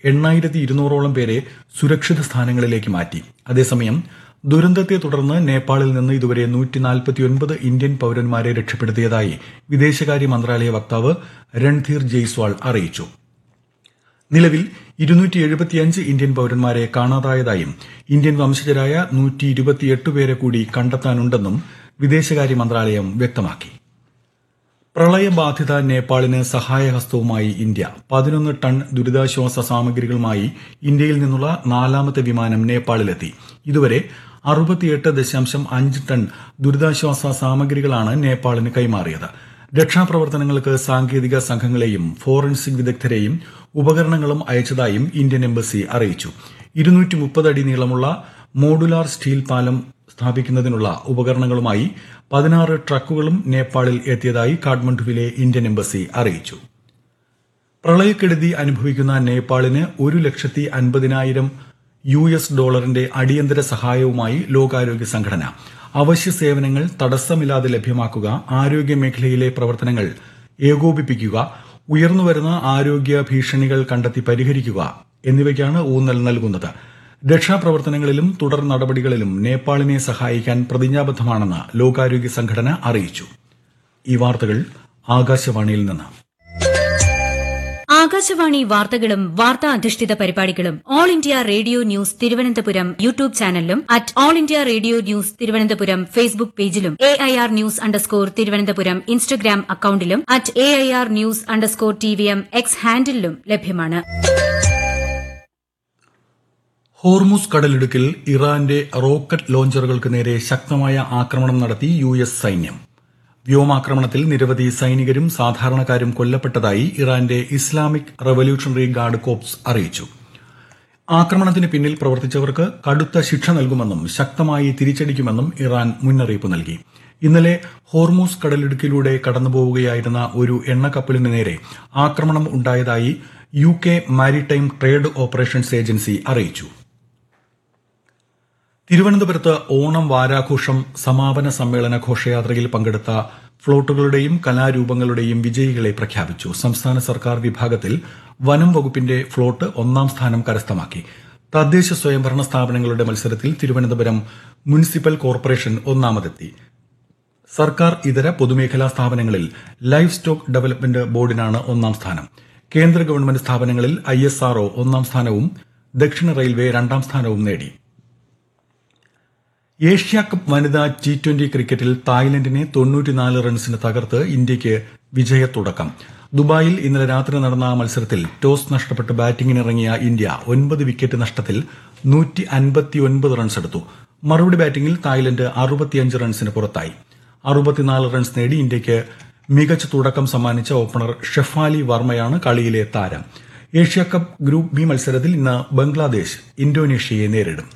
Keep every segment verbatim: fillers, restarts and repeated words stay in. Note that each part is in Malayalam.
എണ്ണായിരത്തി ഇരുന്നൂറോളം പേരെ സുരക്ഷിത സ്ഥാനങ്ങളിലേക്ക് മാറ്റി. അതേസമയം ദുരന്തത്തെ തുടർന്ന് നേപ്പാളിൽ നിന്ന് ഇതുവരെ നൂറ്റി നാൽപ്പത്തിയൊൻപത് ഇന്ത്യൻ പൌരന്മാരെ രക്ഷപ്പെടുത്തിയതായി വിദേശകാര്യ മന്ത്രാലയ വക്താവ് രൺധീർ ജയ്സ്വാൾ അറിയിച്ചു. നിലവിൽ ഇരുന്നൂറ്റി എഴുപത്തിയഞ്ച് ഇന്ത്യൻ പൌരന്മാരെ കാണാതായതായും ഇന്ത്യൻ വംശജരായ നൂറ്റി ഇരുപത്തിയെട്ട് പേരെ കൂടി കണ്ടെത്താനുണ്ടെന്നും വിദേശകാര്യ മന്ത്രാലയം വ്യക്തമാക്കി. പ്രളയബാധിത നേപ്പാളിന് സഹായഹസ്തവുമായി ഇന്ത്യ. പതിനൊന്ന് ടൺ ദുരിതാശ്വാസ സാമഗ്രികളുമായി ഇന്ത്യയിൽ നിന്നുള്ള നാലാമത്തെ വിമാനം നേപ്പാളിലെത്തി. ഇതുവരെ അറുപത്തിയെട്ട് ദശാംശം അഞ്ച് ടൺ ദുരിതാശ്വാസ സാമഗ്രികളാണ് നേപ്പാളിന് കൈമാറിയത്. രക്ഷാപ്രവർത്തനങ്ങൾക്ക് സാങ്കേതിക സംഘങ്ങളെയും ഫോറൻസിക് വിദഗ്ധരെയും ഉപകരണങ്ങളും അയച്ചതായും ഇന്ത്യൻ എംബസി അറിയിച്ചു. ഇരുന്നൂറ്റി മുപ്പത് അടി നീളമുള്ള മോഡുലാർ സ്റ്റീൽ പാലം സ്ഥാപിക്കുന്നതിനുള്ള ഉപകരണങ്ങളുമായി പതിനാറ് ട്രക്കുകളും നേപ്പാളിൽ എത്തിയതായി കാഠ്മണ്ഡുവിലെ ഇന്ത്യൻ എംബസി അറിയിച്ചു. പ്രളയക്കെടുതി അനുഭവിക്കുന്ന നേപ്പാളിന് ഒരു ലക്ഷത്തി അൻപതിനായിരം യു എസ് ഡോളറിന്റെ അടിയന്തര സഹായവുമായി ലോകാരോഗ്യ സംഘടന. അവശ്യ സേവനങ്ങൾ തടസ്സമില്ലാതെ ലഭ്യമാക്കുക, ആരോഗ്യമേഖലയിലെ പ്രവർത്തനങ്ങൾ ഏകോപിപ്പിക്കുക, ഉയർന്നുവരുന്ന ആരോഗ്യ ഭീഷണികൾ കണ്ടെത്തി പരിഹരിക്കുക എന്നിവയ്ക്കാണ് ഊന്നൽ നൽകുന്നത്. രക്ഷാപ്രവർത്തനങ്ങളിലും തുടർ നടപടികളിലും നേപ്പാളിനെ സഹായിക്കാൻ പ്രതിജ്ഞാബദ്ധമാണെന്ന് ലോകാരോഗ്യ സംഘടന അറിയിച്ചു. ഈ വാർത്തകൾ ആകാശവാണിയിൽ നിന്ന്. ആകാശവാണി വാർത്തകളും വാർത്താ അധിഷ്ഠിത പരിപാടികളും all India radio news Thiruvananthapuram YouTube ചാനലിലും at all India radio news Thiruvananthapuram Facebook പേജിലും A I R news underscore Thiruvananthapuram Instagram അക്കൌണ്ടിലും at A I R news underscore T V M X ഹാൻഡിലും ലഭ്യമാണ്. ഹോർമുസ് കടലിടുക്കിൽ ഇറാന്റെ റോക്കറ്റ് ലോഞ്ചറുകൾക്ക് നേരെ ശക്തമായ ആക്രമണം നടത്തി യു എസ് സൈന്യം. വ്യോമാക്രമണത്തിൽ നിരവധി സൈനികരും സാധാരണക്കാരും കൊല്ലപ്പെട്ടതായി ഇറാന്റെ ഇസ്ലാമിക് റവല്യൂഷണറി ഗാർഡ് കോപ്സ് അറിയിച്ചു. ആക്രമണത്തിന് പിന്നിൽ പ്രവർത്തിച്ചവർക്ക് കടുത്ത ശിക്ഷ നൽകുമെന്നും ശക്തമായി തിരിച്ചടിക്കുമെന്നും ഇറാൻ മുന്നറിയിപ്പ് നൽകി. ഇന്നലെ ഹോർമുസ് കടലിടുക്കിലൂടെ കടന്നുപോവുകയായിരുന്ന ഒരു എണ്ണക്കപ്പലിന് നേരെ ആക്രമണം ഉണ്ടായതായി U K maritime trade operations agency അറിയിച്ചു. തിരുവനന്തപുരത്ത് ഓണം വാരാഘോഷം സമാപന സമ്മേളന ഘോഷയാത്രയിൽ പങ്കെടുത്ത ഫ്ളോട്ടുകളുടെയും കലാരൂപങ്ങളുടെയും വിജയികളെ പ്രഖ്യാപിച്ചു. സംസ്ഥാന സർക്കാർ വിഭാഗത്തിൽ വനം വകുപ്പിന്റെ ഫ്ളോട്ട് ഒന്നാം സ്ഥാനം കരസ്ഥമാക്കി. തദ്ദേശ സ്വയംഭരണ സ്ഥാപനങ്ങളുടെ മത്സരത്തിൽ തിരുവനന്തപുരം മുനിസിപ്പൽ കോർപ്പറേഷൻ ഒന്നാമതെത്തി. സർക്കാർ ഇതര പൊതുമേഖലാ സ്ഥാപനങ്ങളിൽ ലൈഫ് സ്റ്റോക്ക് ഡെവലപ്മെന്റ് ബോർഡിനാണ് ഒന്നാം സ്ഥാനം. കേന്ദ്ര ഗവൺമെന്റ് സ്ഥാപനങ്ങളിൽ ഐ എസ് ആർ ഒ ഒന്നാം സ്ഥാനവും ദക്ഷിണ റെയിൽവേ രണ്ടാം സ്ഥാനവും നേടി. ഏഷ്യാകപ്പ് വനിതാ ടി ട്വന്റി ക്രിക്കറ്റിൽ തായ്ലൻഡിനെ തൊണ്ണൂറ്റിനാല് റൺസിന് തകർത്ത് ഇന്ത്യയ്ക്ക് വിജയത്തുടക്കം. ദുബായിൽ ഇന്നലെ രാത്രി നടന്ന മത്സരത്തിൽ ടോസ് നഷ്ടപ്പെട്ട് ബാറ്റിംഗിനിറങ്ങിയ ഇന്ത്യ ഒൻപത് വിക്കറ്റ് നഷ്ടത്തിൽ നൂറ്റി അൻപത്തിയൊൻപത് റൺസെടുത്തു. മറുപടി ബാറ്റിംഗിൽ തായ്ലൻഡ് അറുപത്തിയഞ്ച് റൺസിന് പുറത്തായി. അറുപത്തിനാല് റൺസ് നേടി ഇന്ത്യയ്ക്ക് മികച്ച തുടക്കം സമ്മാനിച്ച ഓപ്പണർ ഷെഫാലി വർമ്മയാണ് കളിയിലെ താരം. ഏഷ്യാകപ്പ് ഗ്രൂപ്പ് ബി മത്സരത്തിൽ ഇന്ന് ബംഗ്ലാദേശ് ഇന്തോനേഷ്യയെ നേരിടും.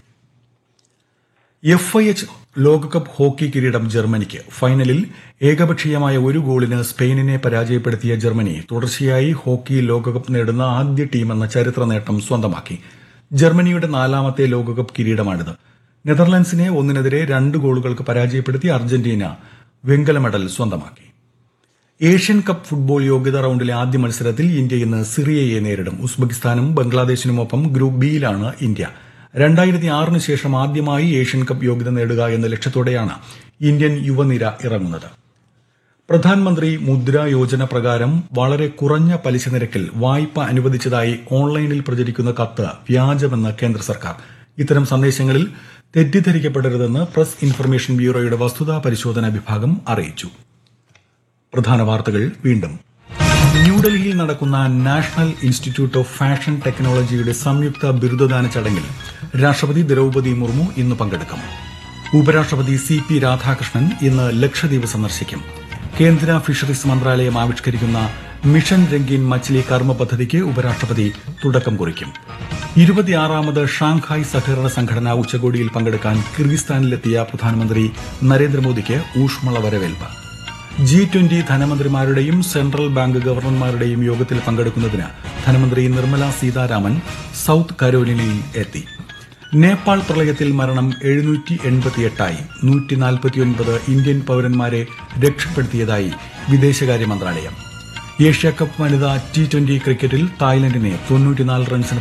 എഫ് ഐ എച്ച് ലോകകപ്പ് ഹോക്കി കിരീടം ജർമ്മനിക്ക്. ഫൈനലിൽ ഏകപക്ഷീയമായ ഒരു ഗോളിന് സ്പെയിനിനെ പരാജയപ്പെടുത്തിയ ജർമ്മനി തുടർച്ചയായി ഹോക്കി ലോകകപ്പ് നേടുന്ന ആദ്യ ടീമെന്ന ചരിത്ര നേട്ടം സ്വന്തമാക്കി. ജർമ്മനിയുടെ നാലാമത്തെ ലോകകപ്പ് കിരീടമാണിത്. നെതർലൻഡ്സിനെ ഒന്നിനെതിരെ രണ്ട് ഗോളുകൾക്ക് പരാജയപ്പെടുത്തി അർജന്റീന വെങ്കല മെഡൽ സ്വന്തമാക്കി. ഏഷ്യൻ കപ്പ് ഫുട്ബോൾ യോഗ്യതാ റൌണ്ടിലെ ആദ്യ മത്സരത്തിൽ ഇന്ത്യ ഇന്ന് സിറിയയെ നേരിടും. ഉസ്ബെക്കിസ്ഥാനും ബംഗ്ലാദേശിനുമൊപ്പം ഗ്രൂപ്പ് ബിയിലാണ് ഇന്ത്യ. രണ്ടായിരത്തി ആറിന് ശേഷം ആദ്യമായി ഏഷ്യൻ കപ്പ് യോഗ്യത നേടുക എന്ന ലക്ഷ്യത്തോടെയാണ് ഇന്ത്യൻ യുവനിര ഇറങ്ങുന്നത്. പ്രധാനമന്ത്രി മുദ്ര യോജന പ്രകാരം വളരെ കുറഞ്ഞ പലിശ നിരക്കിൽ വായ്പ അനുവദിച്ചതായി ഓൺലൈനിൽ പ്രചരിക്കുന്ന കത്ത് വ്യാജമെന്ന് കേന്ദ്ര സർക്കാർ. ഇത്തരം സന്ദേശങ്ങളിൽ തെറ്റിദ്ധരിക്കപ്പെടരുതെന്ന് പ്രസ് ഇൻഫർമേഷൻ ബ്യൂറോയുടെ വസ്തുതാ പരിശോധനാ വിഭാഗം അറിയിച്ചു. പ്രധാന വാർത്തകൾ വീണ്ടും. ന്യൂഡൽഹിയിൽ നടക്കുന്ന നാഷണൽ ഇൻസ്റ്റിറ്റ്യൂട്ട് ഓഫ് ഫാഷൻ ടെക്നോളജിയുടെ സംയുക്ത ബിരുദദാന ചടങ്ങിൽ രാഷ്ട്രപതി ദ്രൌപദി മുർമു ഇന്ന് പങ്കെടുക്കും. ഉപരാഷ്ട്രപതി സി പി രാധാകൃഷ്ണൻ ഇന്ന് ലക്ഷദ്വീപ് സന്ദർശിക്കും. കേന്ദ്ര ഫിഷറീസ് മന്ത്രാലയം ആവിഷ്കരിക്കുന്ന മിഷൻ രംഗീൻ മച്ച്ലി കർമ്മ പദ്ധതിക്ക് ഉപരാഷ്ട്രപതി തുടക്കം കുറിക്കും. ഇരുപത്തിയാറാമത് ഷാങ്ഹായ് സഹകരണ സംഘടന ഉച്ചകോടിയിൽ പങ്കെടുക്കാൻ കിർഗിസ്ഥാനിലെത്തിയ പ്രധാനമന്ത്രി നരേന്ദ്രമോദിക്ക് ഊഷ്മള വരവേൽപ്പ്. ജി ട്വന്റി ധനമന്ത്രിമാരുടെയും സെൻട്രൽ ബാങ്ക് ഗവർണർമാരുടെയും യോഗത്തിൽ പങ്കെടുക്കുന്നതിന് ധനമന്ത്രി നിർമ്മല സീതാരാമൻ സൌത്ത് കരോലിനയിൽ എത്തി. നേപ്പാൾ പ്രളയത്തിൽ മരണം എഴുന്നൂറ്റി എൺപത്തിയെട്ടായി. നൂറ്റി നാൽപ്പത്തിയൊൻപത് ഇന്ത്യൻ പൌരന്മാരെ രക്ഷപ്പെടുത്തിയതായി വിദേശകാര്യ മന്ത്രാലയം. ഏഷ്യാകപ്പ് വനിതാ ടി ട്വന്റി ക്രിക്കറ്റിൽ തായ്ലൻഡിനെ തൊണ്ണൂറ്റിനാല് റൺസിന്